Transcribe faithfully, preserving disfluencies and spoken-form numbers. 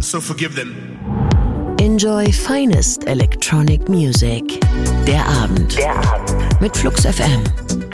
so forgive them. Enjoy finest electronic music. Der Abend. Der Abend. Mit Flux F M.